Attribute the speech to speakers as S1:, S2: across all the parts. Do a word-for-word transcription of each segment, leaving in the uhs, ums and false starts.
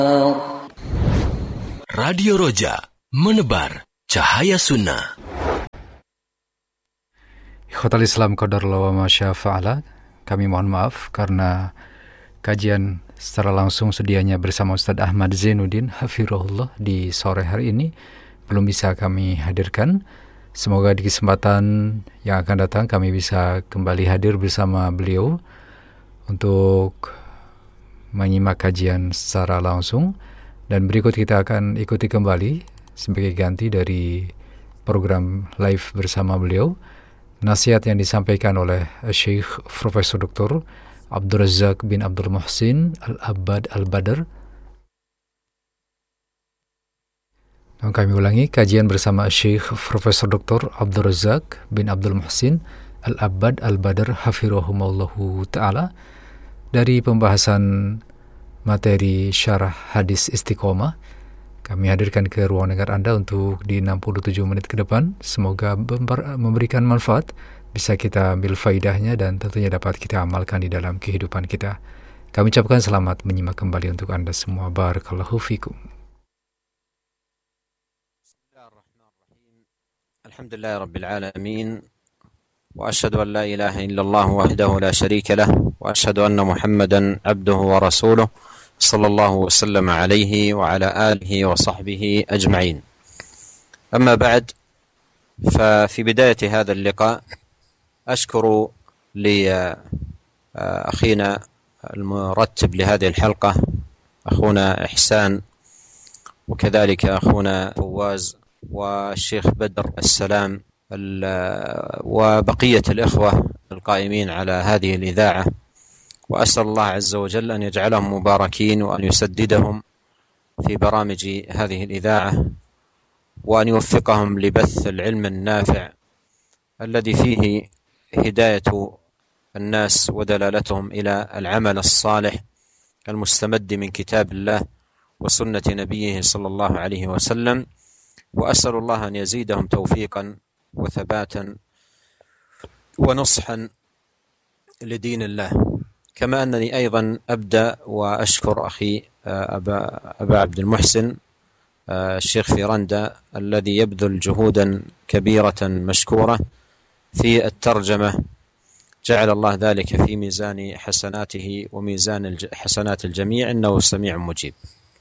S1: Radio Roja, menebar cahaya sunnah.
S2: Ikhwatal Islam qadarullah wa masyafa'ala. Kami mohon maaf karena kajian secara langsung sedianya bersama Ustadz Ahmad Zainuddin Hafirullah di sore hari ini belum bisa kami hadirkan. Semoga di kesempatan yang akan datang kami bisa kembali hadir bersama beliau untuk menyimak kajian secara langsung. Dan berikut kita akan ikuti kembali sebagai ganti dari program live bersama beliau, nasihat yang disampaikan oleh Syekh Profesor Doktor Abdul Razak bin Abdul Muhsin Al-Abbad Al-Badr. Dan kami ulangi, kajian bersama Syekh Profesor Doktor Abdul Razak bin Abdul Muhsin Al-Abbad Al-Badr Hafirahumullahu Ta'ala dari pembahasan materi syarah hadis istiqomah. Kami hadirkan ke ruang dengar Anda untuk di enam puluh tujuh menit ke depan. Semoga memberikan manfaat, bisa kita ambil faidahnya dan tentunya dapat kita amalkan di dalam kehidupan kita. Kami ucapkan selamat menyimak kembali untuk Anda semua. Barakallahu fikum.
S3: Alhamdulillah Rabbil Alamin. Wa ashhadu an la ilaha illallah wahdahu la syarika lah. Wa ashhadu anna Muhammadan abduhu wa rasuluh. صلى الله وسلم عليه وعلى آله وصحبه أجمعين. أما بعد، ففي بداية هذا اللقاء أشكر لأخينا المرتب لهذه الحلقة أخونا إحسان، وكذلك أخونا فواز والشيخ بدر السلام وبقية الإخوة القائمين على هذه الإذاعة، وأسأل الله عز وجل أن يجعلهم مباركين وأن يسددهم في برامج هذه الإذاعة، وأن يوفقهم لبث العلم النافع الذي فيه هداية الناس ودلالتهم إلى العمل الصالح المستمد من كتاب الله وسنة نبيه صلى الله عليه وسلم. وأسأل الله أن يزيدهم توفيقا وثباتا ونصحا لدين الله. كما أنني أيضا أبدأ وأشكر أخي أبا, أبا عبد المحسن الشيخ فيرندا الذي يبذل جهودا كبيرة مشكورة في الترجمة، جعل الله ذلك في ميزان حسناته وميزان حسنات الجميع، إنه سميع مجيب.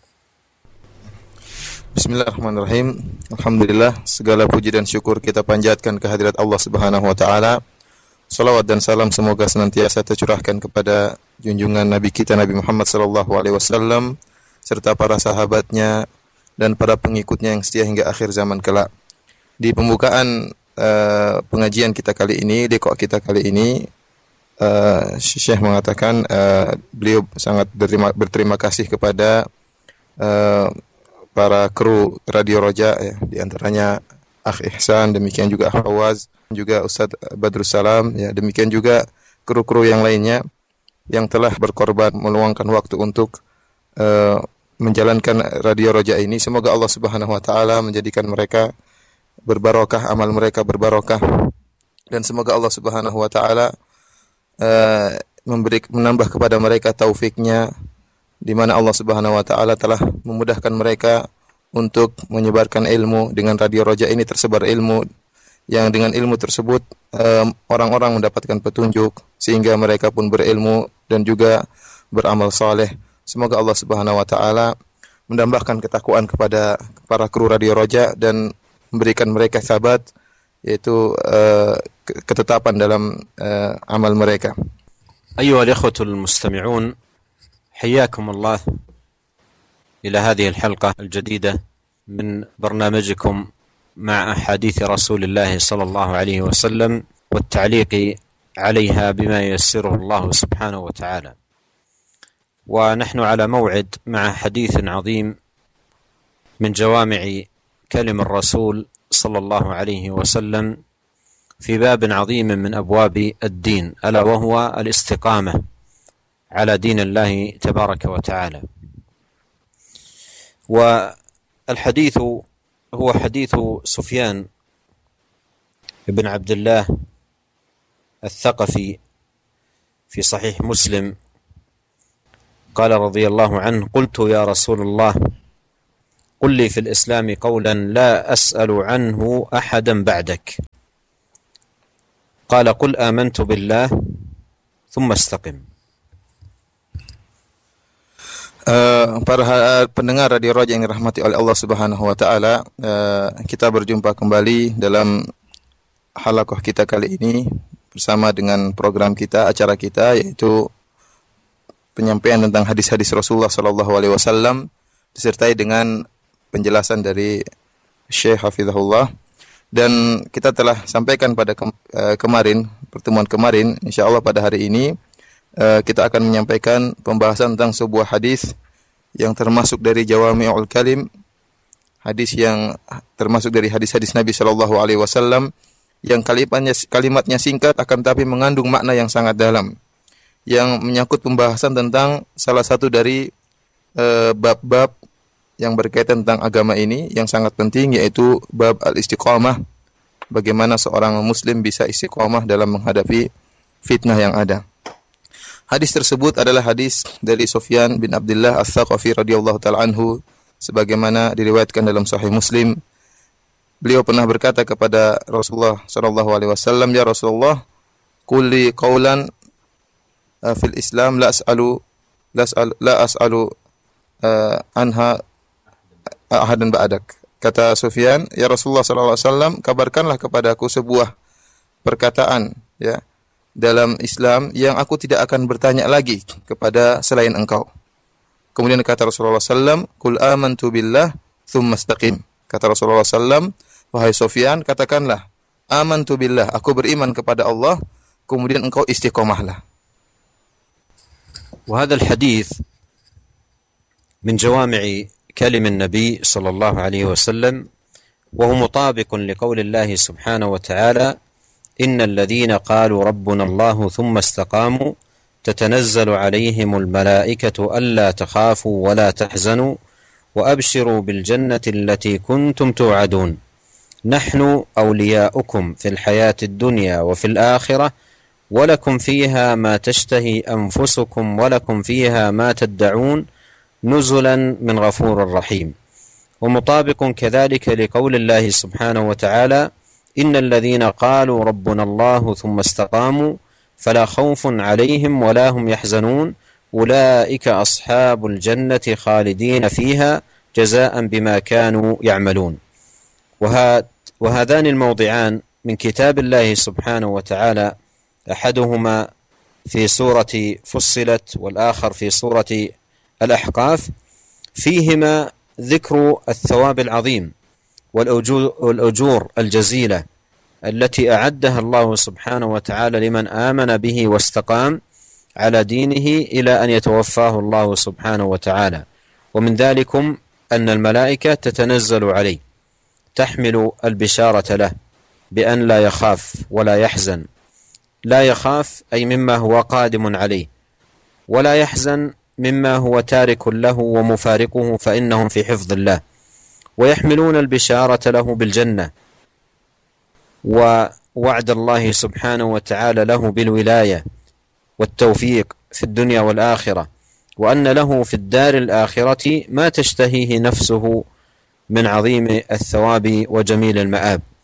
S4: Bismillahirrahmanirrahim. Alhamdulillah, segala puji dan syukur kita panjatkan kehadirat Allah Subhanahu wa taala. Salawat dan salam semoga senantiasa tercurahkan kepada junjungan Nabi kita Nabi Muhammad sallallahu alaihi wasallam serta para sahabatnya dan para pengikutnya yang setia hingga akhir zaman kelak. Di pembukaan uh, pengajian kita kali ini, liqa kita kali ini, uh, Syekh mengatakan uh, beliau sangat berterima, berterima kasih kepada uh, para kru Radio Roja, ya, di antaranya Akh Ihsan, demikian juga Akh Fawaz, juga Ustadz Badrus Salam, ya, demikian juga kru-kru yang lainnya yang telah berkorban meluangkan waktu untuk uh, menjalankan Radio Roja ini. Semoga Allah Subhanahu wa taala menjadikan mereka berbarokah, amal mereka berbarokah, dan semoga Allah Subhanahu wa taala uh, memberi menambah kepada mereka taufiknya, di mana Allah Subhanahu wa taala telah memudahkan mereka untuk menyebarkan ilmu. Dengan Radio Roja ini tersebar ilmu yang dengan ilmu tersebut um, orang-orang mendapatkan petunjuk sehingga mereka pun berilmu dan juga beramal saleh. Semoga Allah Subhanahu wa taala menambahkan ketakwaan kepada para kru Radio Roja dan memberikan mereka sabat, yaitu uh, ketetapan dalam uh, amal mereka.
S3: Ayyuhal ikhwatul mustami'un, حياكم الله إلى هذه الحلقة الجديدة من برنامجكم مع أحاديث رسول الله صلى الله عليه وسلم والتعليق عليها بما ييسره الله سبحانه وتعالى. ونحن على موعد مع حديث عظيم من جوامع كلم الرسول صلى الله عليه وسلم في باب عظيم من أبواب الدين، ألا وهو الاستقامة على دين الله تبارك وتعالى. والحديث هو حديث سفيان بن عبد الله الثقفي في صحيح مسلم قال رضي الله عنه: قلت يا رسول الله قل لي في الإسلام قولا لا أسأل عنه أحدا بعدك. قال: قل آمنت بالله ثم استقم.
S4: Uh, para pendengar Radio Roja yang dirahmati oleh Allah Subhanahu wa taala, uh, kita berjumpa kembali dalam halaqah kita kali ini bersama dengan program kita, acara kita, yaitu penyampaian tentang hadis-hadis Rasulullah sallallahu alaihi wasallam disertai dengan penjelasan dari Syekh Hafizahullah. Dan kita telah sampaikan pada ke, uh, kemarin, pertemuan kemarin, insyaallah pada hari ini Uh, kita akan menyampaikan pembahasan tentang sebuah hadis yang termasuk dari Jawami'ul Kalim, hadis yang termasuk dari hadis-hadis Nabi sallallahu alaihi wasallam yang kalimatnya kalimatnya singkat akan tapi mengandung makna yang sangat dalam, yang menyangkut pembahasan tentang salah satu dari uh, bab-bab yang berkaitan tentang agama ini yang sangat penting, yaitu bab al-istiqamah, bagaimana seorang muslim bisa istiqamah dalam menghadapi fitnah yang ada. Hadis tersebut adalah hadis dari Sufyan bin Abdullah Ats-Tsaqafi radhiyallahu taala anhu, sebagaimana diriwayatkan dalam Sahih Muslim. Beliau pernah berkata kepada Rasulullah sallallahu alaihi wasallam, "Ya Rasulullah, qul li qawlan uh, fil Islam la as'alu la as'alu, la as'alu uh, anha ahadan ba'dak." Kata Sufyan, "Ya Rasulullah sallallahu alaihi wasallam, kabarkanlah kepadaku sebuah perkataan, ya, dalam Islam yang aku tidak akan bertanya lagi kepada selain engkau." Kemudian kata Rasulullah sallallahu alaihi wasallam, "Qul amantu billah tsumma istaqim." Kata Rasulullah sallallahu alaihi wasallam, "Wahai Sufyan, katakanlah, amantu billah, aku beriman kepada Allah, kemudian engkau istiqomahlah."
S3: وهذا الحديث من جوامع كلم النبي صلى الله عليه وسلم، وهو مطابق لقول الله سبحانه وتعالى: إن الذين قالوا ربنا الله ثم استقاموا تتنزل عليهم الملائكة ألا تخافوا ولا تحزنوا وأبشروا بالجنة التي كنتم توعدون نحن أولياؤكم في الحياة الدنيا وفي الآخرة ولكم فيها ما تشتهي أنفسكم ولكم فيها ما تدعون نزلا من غفور رحيم. ومطابق كذلك لقول الله سبحانه وتعالى: إن الذين قالوا ربنا الله ثم استقاموا فلا خوف عليهم ولا هم يحزنون أولئك أصحاب الجنة خالدين فيها جزاء بما كانوا يعملون. وهذان الموضعان من كتاب الله سبحانه وتعالى، أحدهما في سورة فصلت والآخر في سورة الأحقاف، فيهما ذكر الثواب العظيم والأجور الجزيلة التي أعدها الله سبحانه وتعالى لمن آمن به واستقام على دينه إلى أن يتوفاه الله سبحانه وتعالى. ومن ذلكم أن الملائكة تتنزل عليه تحمل البشارة له بأن لا يخاف ولا يحزن. لا يخاف أي مما هو قادم عليه، ولا يحزن مما هو تارك له ومفارقه، فإنهم في حفظ الله. ويحملون البشارة له بالجنة ووعد الله سبحانه وتعالى له بالولاية والتوفيق في الدنيا والآخرة، وأن له في الدار الآخرة ما تشتهيه نفسه من عظيم الثواب وجميل المآب.